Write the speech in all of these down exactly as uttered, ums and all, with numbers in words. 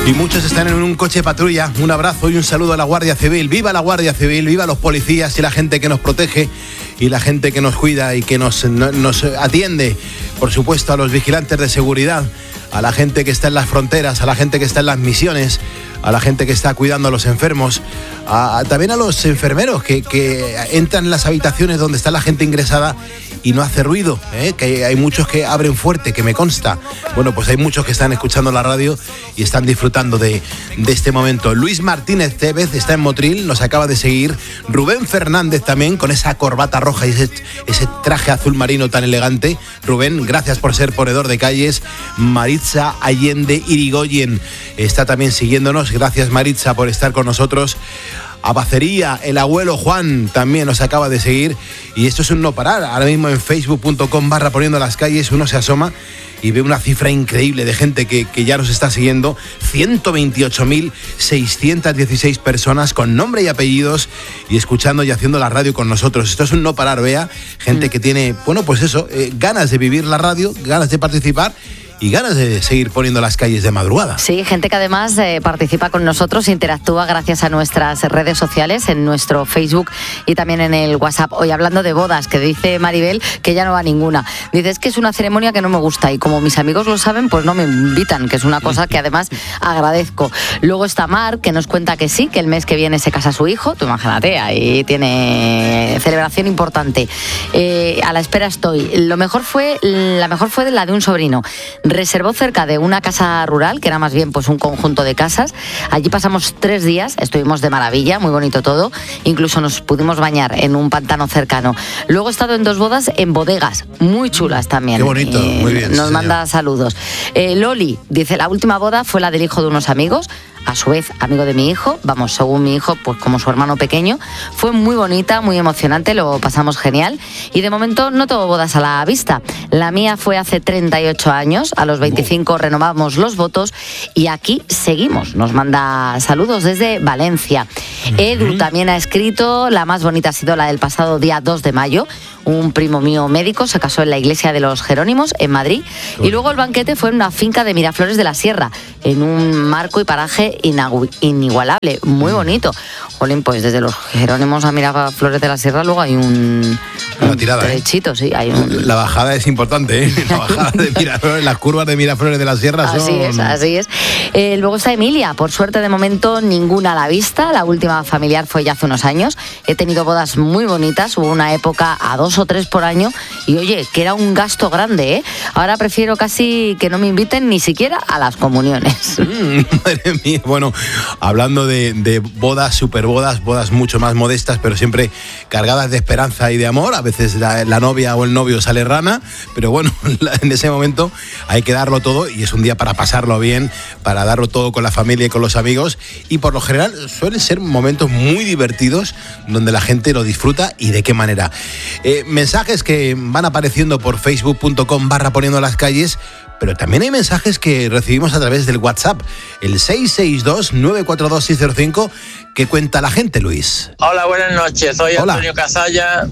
Y muchos están en un coche patrulla. Un abrazo y un saludo a la Guardia Civil. ¡Viva la Guardia Civil! ¡Viva los policías y la gente que nos protege y la gente que nos cuida y que nos, no, nos atiende! Por supuesto, a los vigilantes de seguridad, a la gente que está en las fronteras, a la gente que está en las misiones, a la gente que está cuidando a los enfermos, a, a, también a los enfermeros que, que entran en las habitaciones donde está la gente ingresada y no hace ruido, ¿eh? Que hay muchos que abren fuerte, que me consta. Bueno, pues hay muchos que están escuchando la radio y están disfrutando de, de este momento. Luis Martínez Tevez está en Motril, nos acaba de seguir. Rubén Fernández también, con esa corbata roja y ese, ese traje azul marino tan elegante. Rubén, gracias por ser ponedor de calles. Maritza Allende Irigoyen está también siguiéndonos. Gracias, Maritza, por estar con nosotros. A Bacería, el abuelo Juan también nos acaba de seguir. Y esto es un no parar. Ahora mismo en facebook punto com barra poniendo las calles uno se asoma y ve una cifra increíble de gente que, que ya nos está siguiendo. ciento veintiocho mil seiscientas dieciséis personas con nombre y apellidos y escuchando y haciendo la radio con nosotros. Esto es un no parar, vea. Gente que tiene, bueno, pues eso, eh, ganas de vivir la radio, ganas de participar y ganas de seguir poniendo las calles de madrugada. Sí, gente que además eh, participa con nosotros, interactúa gracias a nuestras redes sociales, en nuestro Facebook y también en el WhatsApp. Hoy hablando de bodas, que dice Maribel que ya no va a ninguna. Dice, es que es una ceremonia que no me gusta y como mis amigos lo saben, pues no me invitan, que es una cosa que además agradezco. Luego está Mar, que nos cuenta que sí, que el mes que viene se casa su hijo, tú imagínate, ahí tiene celebración importante. Eh, a la espera estoy. Lo mejor fue, la mejor fue la de un sobrino. Reservó cerca de una casa rural, que era más bien pues un conjunto de casas. Allí pasamos tres días, estuvimos de maravilla, muy bonito todo. Incluso nos pudimos bañar en un pantano cercano. Luego he estado en dos bodas en bodegas, muy chulas también. Qué bonito, eh, muy bien. Nos sí, manda señor. Saludos. Eh, Loli dice, la última boda fue la del hijo de unos amigos, a su vez amigo de mi hijo, vamos, según mi hijo, pues como su hermano pequeño. Fue muy bonita, muy emocionante, lo pasamos genial. Y de momento no tengo bodas a la vista. La mía fue hace treinta y ocho años, a los veinticinco renovamos los votos y aquí seguimos. Nos manda saludos desde Valencia. Uh-huh. Edu también ha escrito, la más bonita ha sido la del pasado día dos de mayo. Un primo mío médico se casó en la iglesia de los Jerónimos, en Madrid. Y luego el banquete fue en una finca de Miraflores de la Sierra, en un marco y paraje inagu- inigualable, muy bonito. Jolín, pues desde los Jerónimos a Miraflores de la Sierra luego hay un, un tirada, trechito, ¿eh? Sí, hay un... La bajada es importante, ¿eh? La bajada de Miraflores, las curvas de Miraflores de la Sierra son... Así es, así es. Eh, luego está Emilia, por suerte de momento ninguna a la vista. La última familiar fue ya hace unos años. He tenido bodas muy bonitas, hubo una época a dos o tres por año y oye, que era un gasto grande, ¿eh? Ahora prefiero casi que no me inviten ni siquiera a las comuniones. Mm, madre mía, bueno, hablando de, de bodas, superbodas, bodas mucho más modestas, pero siempre cargadas de esperanza y de amor. A veces la, la novia o el novio sale rana, pero bueno, en ese momento hay que darlo todo y es un día para pasarlo bien, para darlo todo con la familia y con los amigos, y por lo general suelen ser momentos muy divertidos donde la gente lo disfruta y de qué manera. Eh, mensajes que van apareciendo por facebook punto com barra poniendo las calles, pero también hay mensajes que recibimos a través del WhatsApp, el seis seis dos nueve cuatro dos seis cero cinco. ¿Qué cuenta la gente, Luis? Hola, buenas noches. Soy Hola. Antonio Casalla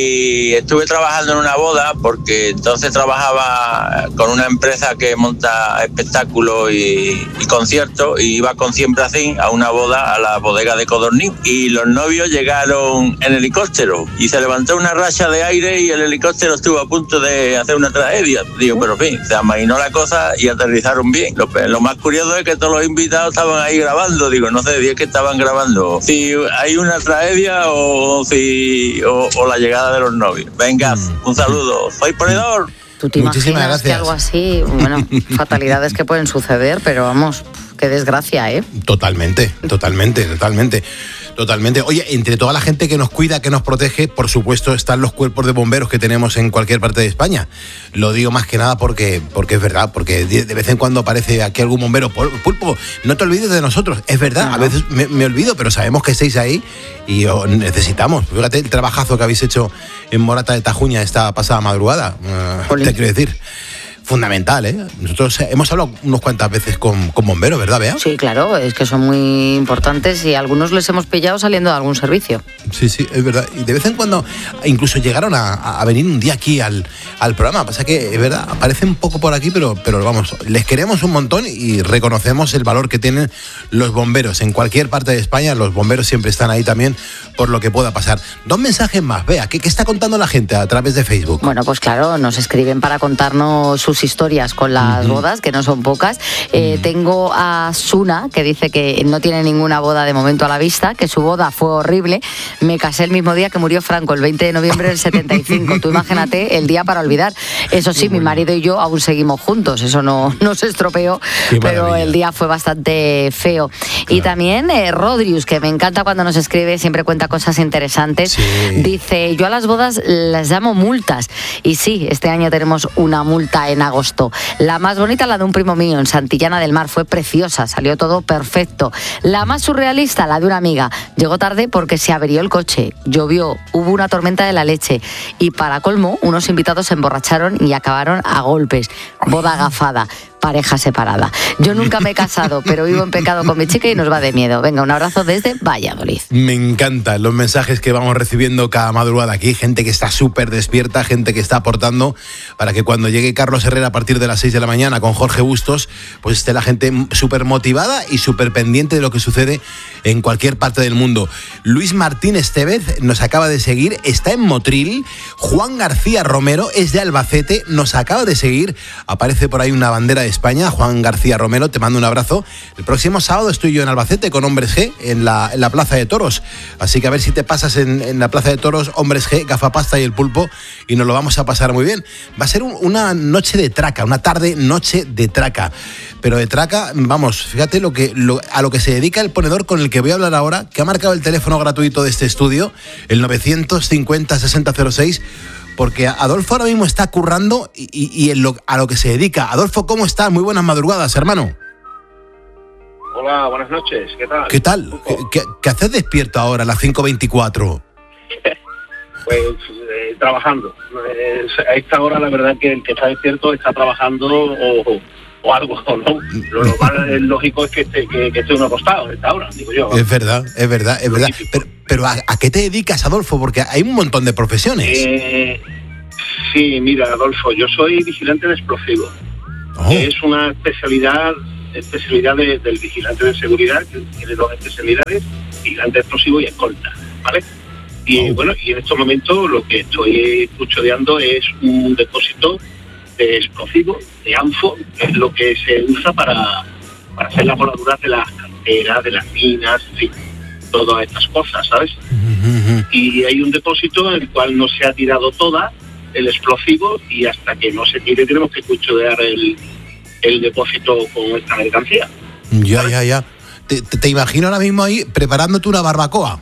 y estuve trabajando en una boda porque entonces trabajaba con una empresa que monta espectáculos y, y conciertos y iba con Siempre Así a una boda a la bodega de Codorníu y los novios llegaron en helicóptero y se levantó una racha de aire y el helicóptero estuvo a punto de hacer una tragedia. Digo, pero en fin, se amainó la cosa y aterrizaron bien. Lo, lo más curioso es que todos los invitados estaban ahí grabando. Digo, no sé, es que estaban grabando si hay una tragedia o si o, o la llegada de los novios. Venga, mm. un saludo. Soy ponedor. ¿Tú te Muchísimas imaginas gracias. que algo así, bueno, fatalidades que pueden suceder, pero vamos, qué desgracia, ¿eh? Totalmente, totalmente, totalmente. Totalmente. Oye, entre toda la gente que nos cuida, que nos protege, por supuesto están los cuerpos de bomberos que tenemos en cualquier parte de España. Lo digo más que nada porque, porque es verdad, porque de, de vez en cuando aparece aquí algún bombero. Pulpo, no te olvides de nosotros. Es verdad, no. A veces me, me olvido, pero sabemos que estáis ahí y os necesitamos. Fíjate el trabajazo que habéis hecho en Morata de Tajuña esta pasada madrugada. Uh, te quiero decir. fundamental, ¿eh? Nosotros hemos hablado unas cuantas veces con, con bomberos, ¿verdad, Bea? Sí, claro, es que son muy importantes y a algunos les hemos pillado saliendo de algún servicio. Sí, sí, es verdad. Y de vez en cuando incluso llegaron a, a venir un día aquí al, al programa. Pasa que, es verdad, aparecen un poco por aquí, pero, pero vamos, les queremos un montón y reconocemos el valor que tienen los bomberos. En cualquier parte de España, los bomberos siempre están ahí también por lo que pueda pasar. Dos mensajes más, Bea, ¿qué, qué está contando la gente a través de Facebook? Bueno, pues claro, nos escriben para contarnos sus historias con las uh-huh. bodas, que no son pocas. Eh, uh-huh. Tengo a Suna, que dice que no tiene ninguna boda de momento a la vista, que su boda fue horrible. Me casé el mismo día que murió Franco, el veinte de noviembre del setenta y cinco. Tú imagínate el día para olvidar. Eso sí, mi marido y yo aún seguimos juntos, eso no, no se estropeó, pero el día fue bastante feo. Claro. Y también eh, Rodrius, que me encanta cuando nos escribe, siempre cuenta cosas interesantes. Sí. Dice, yo a las bodas las llamo multas. Y sí, este año tenemos una multa en agosto. La más bonita, la de un primo mío en Santillana del Mar, fue preciosa, salió todo perfecto. La más surrealista, la de una amiga. Llegó tarde porque se averió el coche, llovió, hubo una tormenta de la leche y para colmo, unos invitados se emborracharon y acabaron a golpes. Boda agafada. Pareja separada. Yo nunca me he casado, pero vivo en pecado con mi chica y nos va de miedo. Venga, un abrazo desde Valladolid. Me encantan los mensajes que vamos recibiendo cada madrugada aquí. Gente que está súper despierta, gente que está aportando para que cuando llegue Carlos Herrera a partir de las seis de la mañana con Jorge Bustos, pues esté la gente súper motivada y súper pendiente de lo que sucede en cualquier parte del mundo. Luis Martín Estevez nos acaba de seguir, está en Motril. Juan García Romero es de Albacete, nos acaba de seguir. Aparece por ahí una bandera de España. Juan García Romero, te mando un abrazo. El próximo sábado estoy yo en Albacete con Hombres G en la, en la Plaza de Toros, así que a ver si te pasas en, en la Plaza de Toros, Hombres G, Gafapasta y el Pulpo, y nos lo vamos a pasar muy bien. Va a ser un, una noche de traca, una tarde noche de traca, pero de traca, vamos, fíjate lo que, lo, a lo que se dedica el ponedor con el que voy a hablar ahora, que ha marcado el teléfono gratuito de este estudio, el novecientos cincuenta sesenta cero seis, porque Adolfo ahora mismo está currando y, y, y en lo, a lo que se dedica. Adolfo, ¿cómo estás? Muy buenas madrugadas, hermano. Hola, buenas noches, ¿qué tal? ¿Qué tal? ¿Qué, qué, qué haces despierto ahora a las cinco veinticuatro? Pues eh, trabajando. Eh, a esta hora la verdad que el que está despierto está trabajando o, o algo, ¿no? Lo normal, lógico es que esté, que, que esté uno acostado a esta hora, digo yo. Es verdad, es verdad, es verdad. Pero, pero ¿a, ¿a qué te dedicas, Adolfo? Porque hay un montón de profesiones. Eh, sí, mira, Adolfo, yo soy vigilante de explosivos. Oh. Es una especialidad especialidad de, del vigilante de seguridad, que tiene dos especialidades, vigilante explosivo y escolta, ¿vale? Y oh. bueno, y en estos momentos lo que estoy custodiando es un depósito de explosivos, de ANFO, que es lo que se usa para, para hacer las voladuras de las canteras, de las minas, en fin, todas estas cosas, ¿sabes? Uh-huh. Y hay un depósito en el cual no se ha tirado toda el explosivo y hasta que no se tire tenemos que custodiar el, el depósito con esta mercancía. Ya, ¿sabes? ya, ya. Te, te, te imagino ahora mismo ahí preparándote una barbacoa.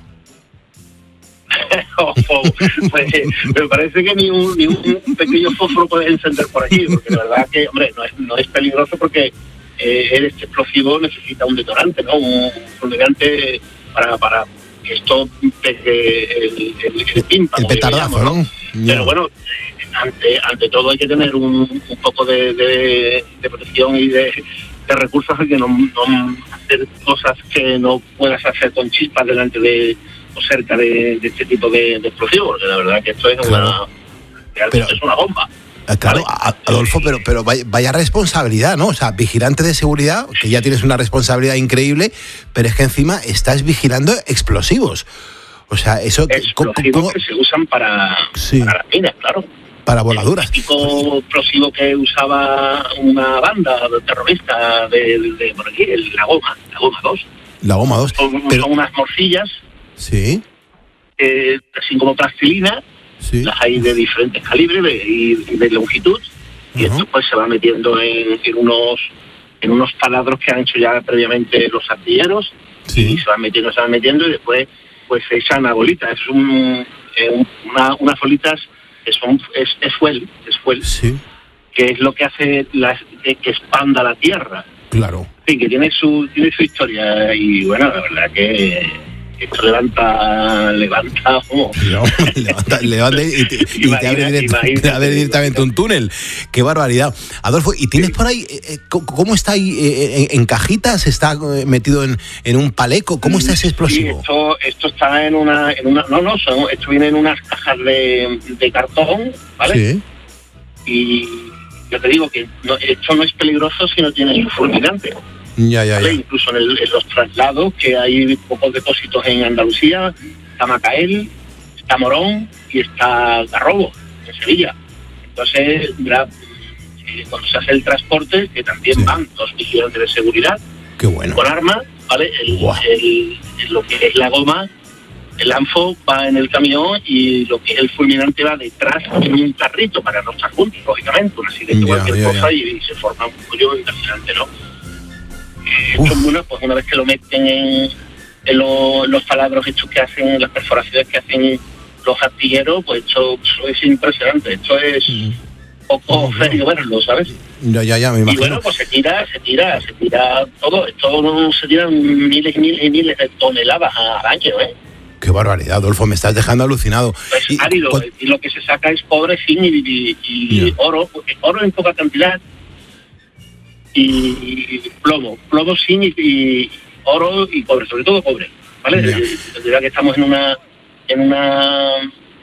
oh, oh, pues, me parece que ni un, ni un pequeño fósforo puedes encender por aquí, porque la verdad que, hombre, no es, no es peligroso porque eh, este explosivo necesita un detonante, ¿no? Un fulminante para, para que esto pegue el, el, el tímpano. El petardazo, digamos, ¿no? ¿no? Pero bueno, ante, ante todo hay que tener un, un poco de, de, de protección y de, de recursos, que no, no hacer cosas que no puedas hacer con chispas delante de o cerca de, de este tipo de, de explosivos, porque la verdad que esto es claro. una pero, es una bomba. Claro, ¿vale? Adolfo, pero, pero vaya, vaya responsabilidad, ¿no? O sea, vigilante de seguridad, que ya tienes una responsabilidad increíble, pero es que encima estás vigilando explosivos. O sea, eso... Explosivos ¿cómo? Que se usan para, sí. para las minas, claro. Para voladuras. El típico explosivo que usaba una banda terrorista de, de, de por aquí, el, la goma, la goma dos. La goma dos. Son, pero... son unas morcillas. Sí. Eh, así como plastilina. Sí. Las hay de diferentes calibres de, y de longitud. Y uh-huh. esto pues se va metiendo en, en unos en unos taladros que han hecho ya previamente los artilleros. Sí. Y se van metiendo, se van metiendo y después pues se echan a bolitas. Es un, eh, una, unas bolitas que son es, es fuel, es fuel. Sí. Que es lo que hace la, que, que expanda la tierra. Claro. Sí, que tiene su tiene su historia y bueno, la verdad que esto levanta, levanta, ¿cómo? No, levanta, levanta y te, y te abre, direct, te abre directamente un túnel. Qué barbaridad. Adolfo, ¿y tienes por ahí, eh, cómo está ahí, eh, en, en cajitas? ¿Está metido en, en un paleco? ¿Cómo está ese explosivo? Sí, esto, esto está en una, en una, no, no, son, esto viene en unas cajas de, de cartón, ¿vale? Sí. Y yo te digo que no, esto no es peligroso si no tiene fulminante. Ya, ya, ¿vale? ya. Incluso en, el, en los traslados, que hay pocos depósitos en Andalucía, está Macael, está Morón y está Garrobo, en Sevilla. Entonces, la, eh, cuando se hace el transporte, que también sí. van dos vigilantes de seguridad, qué bueno, con armas, ¿vale? El, wow. el, el, lo que es la goma, el anfo va en el camión y lo que es el fulminante va detrás en un carrito para no estar juntos, lógicamente, una siguiente cualquier ya, cosa ya. Y, y se forma un pollo impresionante, ¿no? Esto es bueno, pues una vez que lo meten en, en lo, los taladros estos que hacen, las perforaciones que hacen los artilleros, pues esto, esto es impresionante, esto es mm. poco oh, feo verlo, ¿sabes? Ya, ya, ya, me imagino. Y bueno, pues se tira, se tira, se tira todo, esto no se tiran miles y miles y miles de toneladas al año, ¿eh? Qué barbaridad, Adolfo, me estás dejando alucinado. Pues y, árido, ¿cuál? Y lo que se saca es cobre, zinc y, y, y yeah. oro, porque oro en poca cantidad, y plomo, plomo, zinc y, y oro y cobre, sobre todo cobre, ¿vale? Yeah. Es que estamos en una en una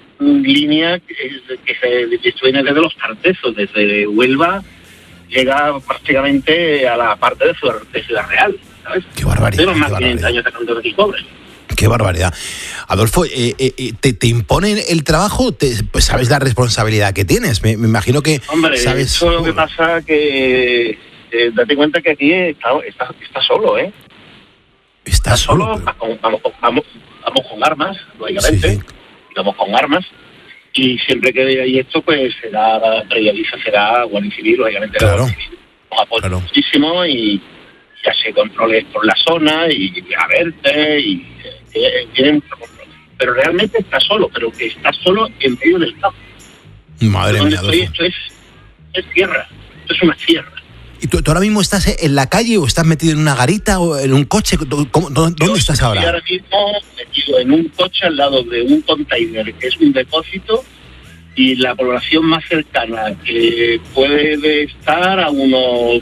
línea que, que se viene desde los Tartezos, desde Huelva, llega prácticamente a la parte de Ciudad, de Ciudad Real, ¿sabes? Qué barbaridad. Tenemos más de quinientos años sacando de aquí cobre. Qué barbaridad. Adolfo, eh, eh, ¿te, ¿te impone el trabajo? Te, pues sabes la responsabilidad que tienes. Me, me imagino que Hombre, sabes... eso es lo que pasa que... Eh, date cuenta que aquí está, está, está solo, ¿eh? Está, está solo. solo pero... vamos, vamos, vamos, vamos con armas, lógicamente. Sí, sí. Vamos con armas. Y siempre que hay esto, pues será previavisa, será Guardia Civil, lógicamente. Claro. Guardia Civil. Nos apoya claro. muchísimo y ya se controles por la zona y a verte y eh, tienen mucho control. Pero realmente está solo, pero que está solo en medio del campo. Madre mía, estoy, esto es, es tierra, esto es una sierra. ¿Y tú, tú ahora mismo estás en la calle o estás metido en una garita o en un coche? ¿Cómo, ¿Dónde Yo estás ahora? Estoy ahora mismo metido en un coche al lado de un container que es un depósito y la población más cercana que puede estar a unos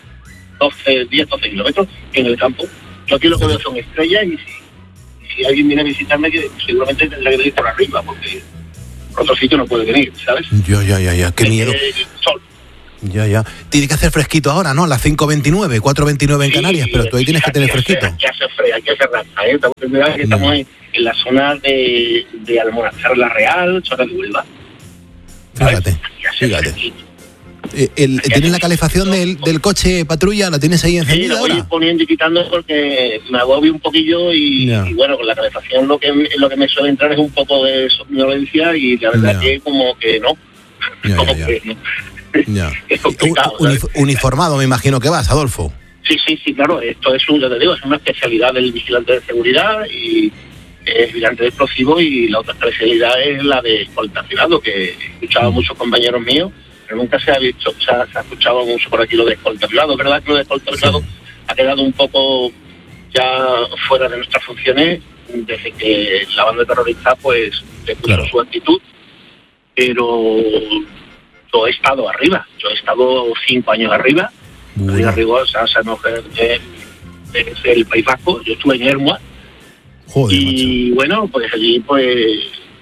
doce, diez, doce kilómetros en el campo. Yo aquí lo que veo son estrellas y si, si alguien viene a visitarme seguramente tendrá que ir por arriba porque por otro sitio no puede venir, ¿sabes? Ya, ya, ya, ya, qué miedo. Eh, sol. Ya, ya. Tiene que hacer fresquito ahora, ¿no? Las cinco veintinueve, cuatro veintinueve en sí, Canarias, pero tú ahí tienes que tener fresquito. Hay que hacer fresco, hay que hacer raza, ¿eh? Estamos, estamos en, en la zona de, de Almorazar la Real, zona de Huelva. Fíjate, fíjate. Eh, el, ¿Tienes la calefacción del, del coche patrulla? ¿La tienes ahí encendida? Sí, la voy ahora? poniendo y quitando porque me agobio un poquillo y, yeah. y bueno, con la calefacción lo que, lo que me suele entrar es un poco de somnolencia y la verdad yeah. que como que no. Yeah, como yeah, que yeah. no. Ya. Es complicado. Unif- uniformado, me imagino que vas, Adolfo. Sí, sí, sí, claro. Esto es un, ya te digo, es una especialidad del vigilante de seguridad y es vigilante de explosivos y la otra especialidad es la de escolta privado, que he escuchado a muchos compañeros míos, pero nunca se ha visto, se ha, se ha escuchado mucho por aquí lo de escolta privado. Es verdad que lo de escolta privado sí. ha quedado un poco ya fuera de nuestras funciones desde que la banda terrorista pues le puso claro. su actitud, pero yo he estado arriba, yo he estado cinco años arriba, bueno. arriba, o sea, o sea no, es, es el País Vasco, yo estuve en Hermua, Joder, y macho. Bueno, pues allí pues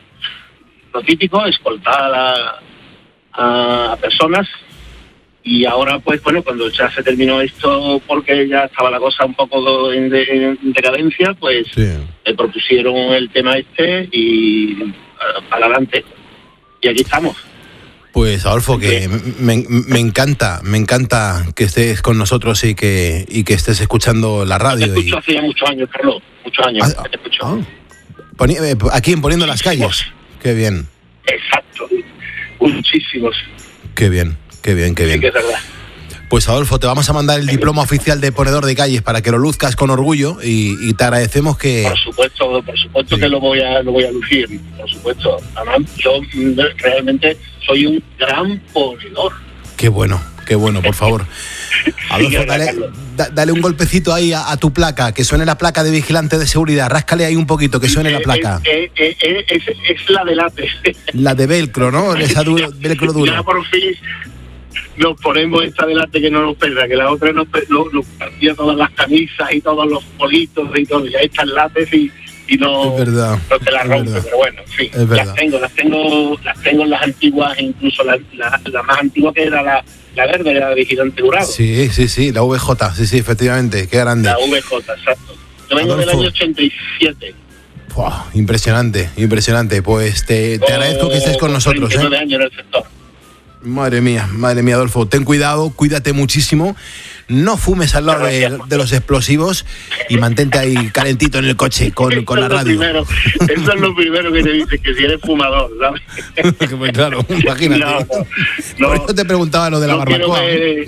lo típico, escoltar a, la, a, a personas, y ahora pues bueno, cuando ya se terminó esto, porque ya estaba la cosa un poco en, de, en decadencia, pues sí. me propusieron el tema este y para adelante, y aquí estamos. Pues Adolfo, que me, me encanta, me encanta que estés con nosotros y que y que estés escuchando la radio. Te escucho y... hace ya muchos años, Carlos, muchos años. Ah, te escucho. Ah. Poni, eh, aquí en Poniendo las Calles. Qué bien. Exacto, muchísimos. Qué bien, qué bien, qué bien. Sí, que es verdad. Pues Adolfo, te vamos a mandar el diploma oficial de ponedor de calles para que lo luzcas con orgullo y, y te agradecemos que... Por supuesto, por supuesto sí. que lo voy a lo voy a lucir, por supuesto. Además, yo realmente soy un gran ponedor. Qué bueno, qué bueno, por favor. Adolfo, dale, da, dale un golpecito ahí a, a tu placa, que suene la placa de vigilante de seguridad. Ráscale ahí un poquito, que suene la placa. Eh, eh, eh, es, es la de látex. La de velcro, ¿no? Esa duro, velcro duro. Ya por fin nos ponemos esta de látex que no nos pesa, que la otra nos, nos, nos partía todas las camisas y todos los politos y todo. Ya esta es látex y, y no, es verdad, no te la rompe, pero bueno, en fin. Las tengo, las tengo, las tengo en las antiguas, incluso la, la, la más antigua que era la La verde era la vigilante Jurado. Sí, sí, sí, la V J, sí, sí, efectivamente, qué grande. La V J, exacto. Yo vengo Adolfo. del año ochenta y siete. Wow, impresionante, impresionante. Pues te, te oh, agradezco que estés con nosotros. treinta y nueve ¿eh? años en el sector. Madre mía, madre mía, Adolfo, ten cuidado, cuídate muchísimo. No fumes al lado de, de los explosivos y mantente ahí calentito en el coche con, con la radio. Primero, eso es lo primero que te dicen, que si eres fumador, ¿sabes? Pues claro, imagínate. No, no, Por eso te preguntaba lo de la no barbacoa. Ver,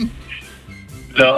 no,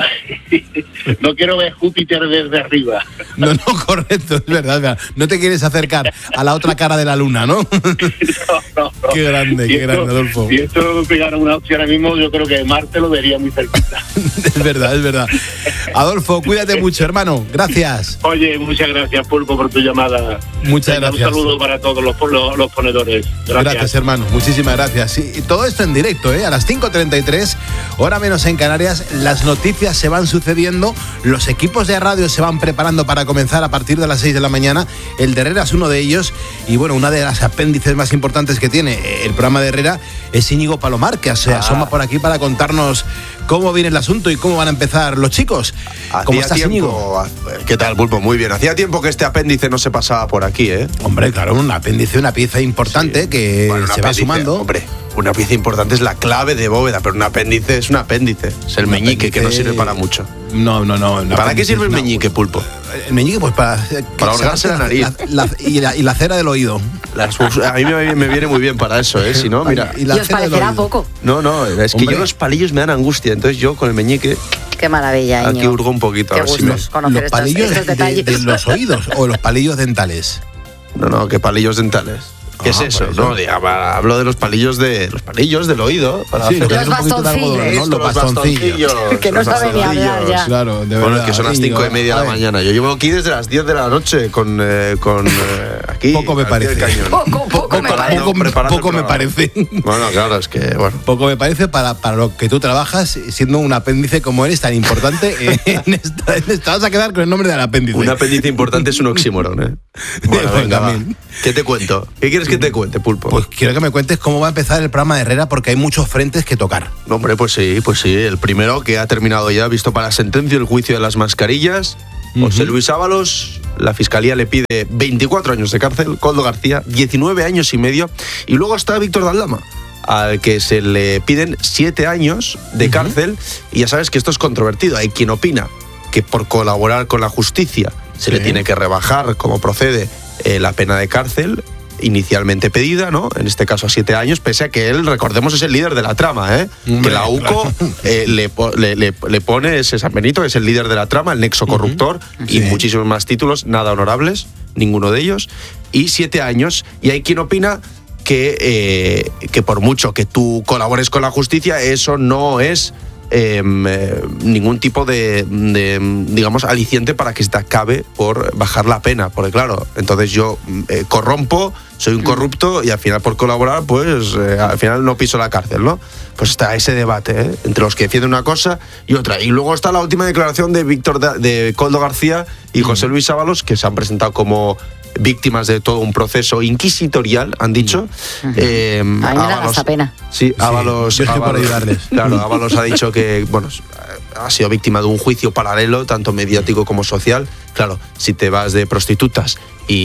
no quiero ver Júpiter desde arriba. No, no, correcto, es verdad, es verdad. No te quieres acercar a la otra cara de la luna, ¿no? No, no, no. Qué grande, qué grande, Adolfo. Si esto pegara una opción ahora mismo, yo creo que Marte lo vería muy cerquita. Es verdad, es verdad. Adolfo, cuídate mucho, hermano. Gracias. Oye, muchas gracias, Pulpo, por tu llamada. Muchas Venga, gracias. Un saludo para todos los, los, los ponedores. Gracias. Gracias, hermano. Muchísimas gracias. Y todo esto en directo, ¿eh? A las cinco treinta y tres, hora menos en Canarias, las noticias se van sucediendo, los equipos de radio se van preparando para comenzar a partir de las seis de la mañana. El de Herrera es uno de ellos y bueno, una de las apéndices más importantes que tiene el programa de Herrera es Íñigo Palomar, que se ah. asoma por aquí para contarnos cómo viene el asunto y cómo van a empezar los chicos. ¿Cómo estás, tiempo, Íñigo? ¿Qué tal, Pulpo? Muy bien. Hacía tiempo que este apéndice no se pasaba por aquí, ¿eh? Hombre, claro, un apéndice, una pieza importante sí. que bueno, se apéndice, va sumando. Hombre, una pieza importante es la clave de bóveda, pero un apéndice es un apéndice. Es el un meñique, apéndice... que no sirve para mucho. No, no, no. ¿Para qué sirve el meñique, Pulpo? El meñique, pues para... Para ahorcarse la nariz. La, la, y, la, y la cera del oído. Las, a mí me, me viene muy bien para eso, ¿eh? Si no, mira... Y, la y os parecerá poco. No, no, es que Hombre. yo los palillos me dan angustia, entonces yo con el meñique... Qué maravilla, Aquí hurgo un poquito. Qué a ver si me... Los palillos estos de, de los oídos o los palillos dentales. No, no, ¿qué palillos dentales? ¿Qué ah, es eso? eso? No, de, hablo de los palillos de los palillos del oído para sí, hacer los bastoncillos, ¿no? Los bastoncillos. Que no saben ni hablar ya. Claro, de bueno, verdad, que son las cinco y media de la mañana. Yo llevo aquí desde las diez de la noche con eh, con eh, aquí. Poco me parece. Poco, poco me parece. Poco, poco me parece. Bueno, claro, es que bueno. Poco me parece para, para lo que tú trabajas, siendo un apéndice como eres tan importante. En esta, en esta vas a quedar con el nombre del apéndice. Un apéndice importante es un oxímoron, ¿eh? Bueno, venga, va. ¿Qué te cuento? ¿Qué quieres que te cuente, Pulpo? Pues quiero que me cuentes cómo va a empezar el programa de Herrera, porque hay muchos frentes que tocar. Hombre, pues sí, pues sí. El primero que ha terminado ya, visto para sentencia, el juicio de las mascarillas. Uh-huh. José Luis Ábalos, la Fiscalía le pide veinticuatro años de cárcel, Koldo García, diecinueve años y medio. Y luego está Víctor Daldama, al que se le piden siete años de uh-huh. cárcel. Y ya sabes que esto es controvertido. Hay quien opina que por colaborar con la justicia se sí. le tiene que rebajar, como procede, eh, la pena de cárcel inicialmente pedida, ¿no? En este caso a siete años, pese a que él, recordemos, es el líder de la trama, ¿eh? Mm, que la UCO eh, le, le, le, le pone ese San Benito, que es el líder de la trama, el nexo corruptor, uh-huh. y sí. muchísimos más títulos, nada honorables, ninguno de ellos, y siete años. Y hay quien opina que, eh, que por mucho que tú colabores con la justicia, eso no es Eh, eh, ningún tipo de, de, digamos, aliciente para que se te acabe por bajar la pena, porque claro, entonces yo eh, corrompo, soy un corrupto y al final por colaborar, pues eh, al final no piso la cárcel, ¿no? Pues está ese debate, ¿eh? Entre los que defienden una cosa y otra. Y luego está la última declaración de Víctor de, de Koldo García y José Luis Ábalos, que se han presentado como víctimas de todo un proceso inquisitorial, han dicho. Uh-huh. Eh, a mí me da esa pena. Sí, Ábalos. Sí, yo estoy por ayudarles. Claro, Ábalos ha dicho que, bueno, ha sido víctima de un juicio paralelo, tanto mediático como social. Claro, si te vas de prostitutas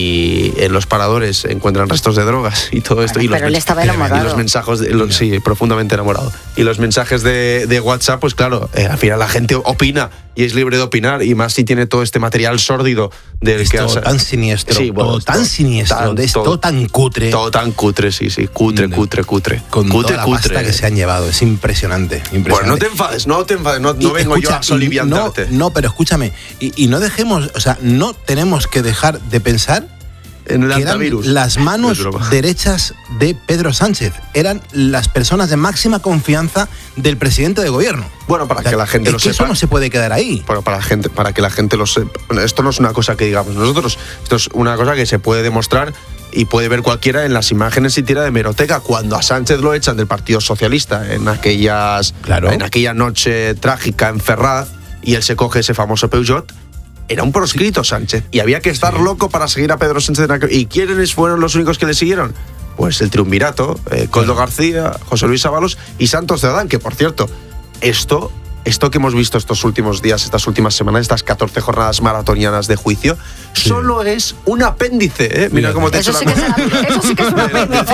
y en los paradores encuentran restos de drogas y todo esto. Bueno, y los pero él estaba enamorado. Y los mensajes, de, los, sí, profundamente enamorado. Y los mensajes de, de WhatsApp, pues claro, eh, al final la gente opina y es libre de opinar, y más si tiene todo este material sórdido del es que todo has, tan siniestro, sí, bueno, todo tan todo, siniestro, tan, es todo, todo tan cutre. Todo tan cutre, sí, sí, cutre, cutre, cutre. Con cutre, toda la cutre. pasta que se han llevado, es impresionante, impresionante. Bueno, no te enfades, no te enfades, no, no y, vengo escucha, yo a soliviantarte. No, no, pero escúchame, y, y no dejemos, o sea, no tenemos que dejar de pensar en el que antivirus. Eran las manos derechas de Pedro Sánchez. Eran las personas de máxima confianza del presidente de gobierno. Bueno, para o sea, que la gente es lo que sepa. Eso no se puede quedar ahí. Bueno, para la gente, para que la gente lo sepa. Esto no es una cosa que digamos nosotros. Esto es una cosa que se puede demostrar y puede ver cualquiera en las imágenes y tira de hemeroteca. Cuando a Sánchez lo echan del Partido Socialista en aquellas, claro. en aquella noche trágica en Ferraz y él se coge ese famoso Peugeot. Era un proscrito Sánchez y había que estar sí. loco para seguir a Pedro Sánchez. ¿Y quiénes fueron los únicos que le siguieron? Pues el triunvirato, eh, Koldo García, José Luis Ábalos y Santos Cerdán, que por cierto, esto, esto que hemos visto estos últimos días, estas últimas semanas, estas catorce jornadas maratonianas de juicio, sí. solo es un apéndice. ¿eh? Mira sí. cómo te he hecho sí la... Eso sí que es un apéndice.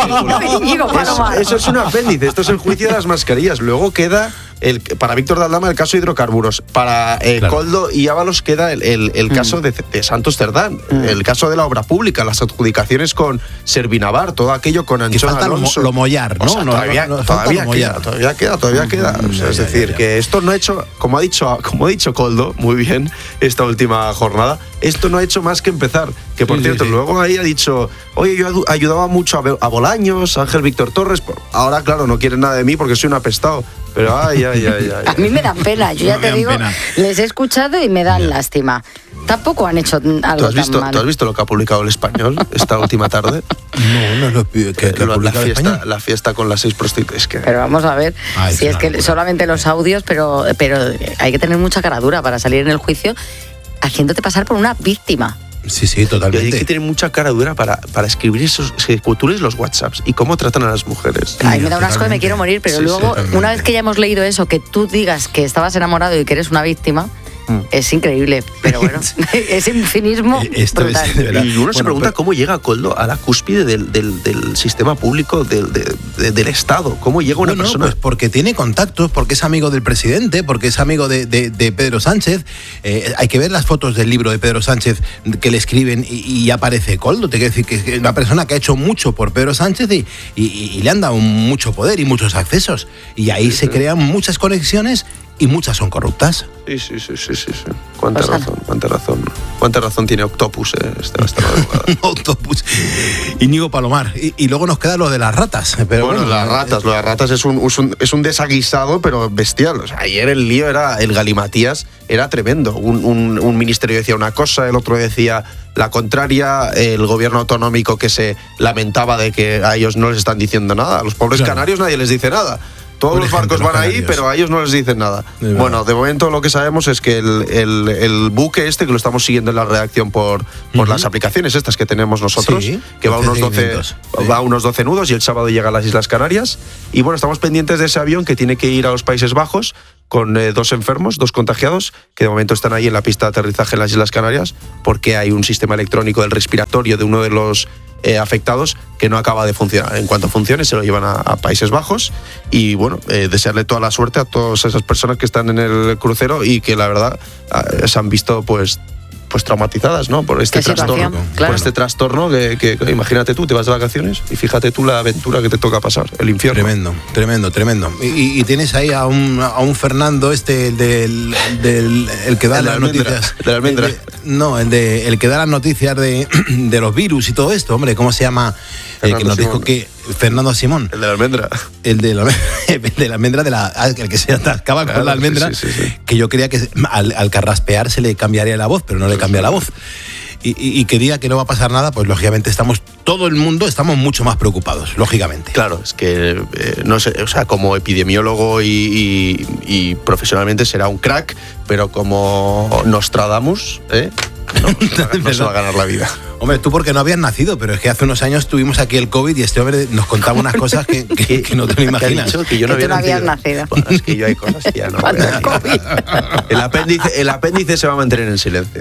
eso, eso es un apéndice, esto es el juicio de las mascarillas. Luego queda... El, para Víctor de Aldama el caso de hidrocarburos, para eh, claro. Koldo y Ábalos queda el, el, el mm. caso de, de Santos Cerdán, mm. el caso de la obra pública, las adjudicaciones con Servinavar, todo aquello con Anchón Alonso. Lo, lo mollar, ¿no? O sea, no todavía, no, no, todavía, lo queda, todavía queda, todavía mm. queda, o sea, ya, es decir, ya, ya. que esto no ha hecho, como ha dicho, como ha dicho Koldo, muy bien, esta última jornada, esto no ha hecho más que empezar, que por sí, cierto, sí, sí. luego ahí ha dicho, oye, yo ayudaba mucho a, a Bolaños, a Ángel Víctor Torres, ahora claro, no quieren nada de mí porque soy un apestado. Pero ay, ay, ay, ay. A mí me dan pena, yo ya no te digo, pena. Les he escuchado y me dan Mira. lástima. Tampoco han hecho algo ¿Tú has visto, tan mal. ¿Tú has visto lo que ha publicado El Español esta última tarde? No, no es lo que, que, que la, ha la, fiesta, fiesta, la fiesta con las seis prostitutas. Que... Pero vamos a ver, ay, si claro, es que claro. solamente los audios, pero, pero hay que tener mucha cara dura para salir en el juicio haciéndote pasar por una víctima. Sí, sí, totalmente. Y hay que tener mucha cara dura para, para escribir esos escrituras los WhatsApps y cómo tratan a las mujeres. Ay, me da un asco y me quiero morir, pero sí, luego, sí, una vez que ya hemos leído eso, que tú digas que estabas enamorado y que eres una víctima, mm. es increíble, pero bueno, es un cinismo Esto brutal. Y Es, uno bueno, se pregunta pero... cómo llega Koldo a la cúspide del, del, del sistema público del, de, de, del Estado. ¿Cómo llega una no, persona? No, pues porque tiene contactos, porque es amigo del presidente, porque es amigo de, de, de Pedro Sánchez. Eh, hay que ver las fotos del libro de Pedro Sánchez que le escriben y, y aparece Koldo. Te quiero decir que es una persona que ha hecho mucho por Pedro Sánchez y, y, y le han dado mucho poder y muchos accesos. Y ahí sí, se sí. crean muchas conexiones y muchas son corruptas. Sí, sí, sí, sí, sí. sí. Cuánta pues razón, cuánta razón. Cuánta razón tiene Octopus, eh, esta, esta Octopus. Íñigo Palomar. Y, y luego nos queda lo de las ratas. Pero bueno, bueno, las ratas, lo de las ratas es un, es un, es un desaguisado, pero bestial. O sea, ayer el lío era, el galimatías era tremendo. Un, un, un ministerio decía una cosa, el otro decía la contraria, el gobierno autonómico que se lamentaba de que a ellos no les están diciendo nada. A los pobres claro. canarios nadie les dice nada. Todos Por los ejemplo, barcos van los ahí, pero a ellos no les dicen nada. De bueno, de momento lo que sabemos es que el, el, el buque este, que lo estamos siguiendo en la redacción por, por uh-huh. las aplicaciones estas que tenemos nosotros, sí, que va a, unos doce, sí. va a unos doce nudos y el sábado llega a las Islas Canarias. Y bueno, estamos pendientes de ese avión que tiene que ir a los Países Bajos con eh, dos enfermos, dos contagiados, que de momento están ahí en la pista de aterrizaje en las Islas Canarias, porque hay un sistema electrónico del respiratorio de uno de los Eh, afectados que no acaba de funcionar. En cuanto funcione se lo llevan a, a Países Bajos y bueno, eh, desearle toda la suerte a todas esas personas que están en el crucero y que la verdad eh, se han visto pues pues traumatizadas, ¿no? Por este trastorno, claro. por este trastorno que, que, que imagínate tú, te vas de vacaciones y fíjate tú la aventura que te toca pasar, el infierno. Tremendo, tremendo, tremendo. Y, y tienes ahí a un, a un Fernando este, el del, del el que da el las noticias. El de la almendra. El de, no, el de el que da las noticias de, de los virus y todo esto, hombre, ¿cómo se llama? El que nos Simón. dijo que Fernando Simón. El de la almendra. El de la, el de la almendra, de la, el que se atascaba claro, con la almendra, sí, sí, sí. que yo creía que al, al carraspear se le cambiaría la voz, pero no le cambia la voz. Y, y, y que diga que no va a pasar nada, pues lógicamente estamos, todo el mundo estamos mucho más preocupados, lógicamente. Claro, es que, eh, no sé, o sea, como epidemiólogo y, y, y profesionalmente será un crack, pero como Nostradamus, ¿eh? No, no, no se va a ganar la vida. Hombre, tú porque no habías nacido, pero es que hace unos años tuvimos aquí el COVID y este hombre nos contaba unas cosas que, que, que no te lo imaginas. Dicho que yo no, que había tú no habías nacido. Bueno, es que yo hay cosas que ya no voy a decir. El apéndice, el apéndice se va a mantener en silencio.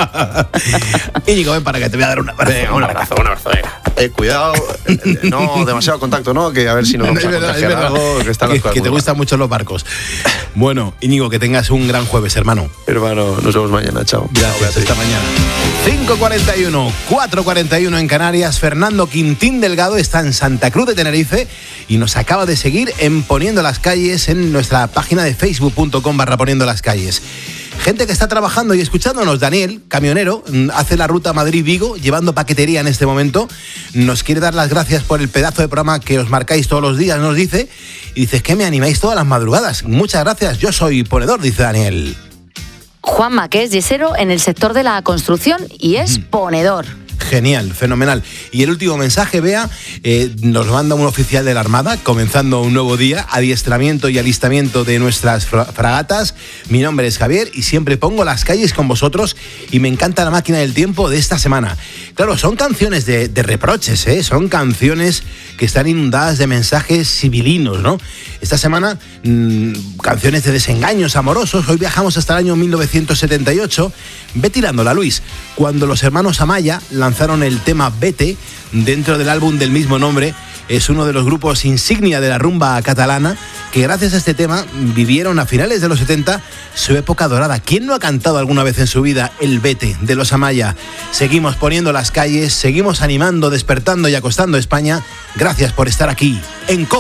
Íñigo, ven para que te voy a dar un abrazo. Venga, un abrazo, un abrazo, venga. Eh, cuidado, eh, no demasiado contacto, ¿no? Que a ver si nos vamos a contagiar algo, que están las que, cosas que te gustan mucho los barcos. Bueno, Íñigo, que tengas un gran jueves, hermano. Hermano, nos vemos mañana, chao. Gracias, hasta mañana. cinco cuarenta y uno, cuatro cuarenta y uno en Canarias. Fernando Quintín Delgado está en Santa Cruz de Tenerife y nos acaba de seguir en Poniendo las Calles en nuestra página de facebook punto com barra Poniendo las Calles. Gente que está trabajando y escuchándonos. Daniel, camionero, hace la ruta Madrid-Vigo, llevando paquetería en este momento. Nos quiere dar las gracias por el pedazo de programa que os marcáis todos los días, nos dice. Y dices que me animáis todas las madrugadas. Muchas gracias, yo soy ponedor, dice Daniel. Juanma, que es yesero en el sector de la construcción y es mm. ponedor. Genial, fenomenal. Y el último mensaje, Bea, eh, nos manda un oficial de la Armada, comenzando un nuevo día, adiestramiento y alistamiento de nuestras fragatas. Mi nombre es Javier y siempre pongo las calles con vosotros y me encanta la máquina del tiempo de esta semana. Claro, son canciones de, de reproches, ¿eh? Son canciones que están inundadas de mensajes civilinos, ¿no? Esta semana, mmm, canciones de desengaños amorosos. Hoy viajamos hasta el año mil novecientos setenta y ocho. Ve tirándola, Luis, cuando los hermanos Amaya lanzaron el tema Vete dentro del álbum del mismo nombre. Es uno de los grupos insignia de la rumba catalana que gracias a este tema vivieron a finales de los setenta su época dorada. ¿Quién no ha cantado alguna vez en su vida el Vete de los Amaya? Seguimos poniendo las calles, seguimos animando, despertando y acostando a España. Gracias por estar aquí en COPE.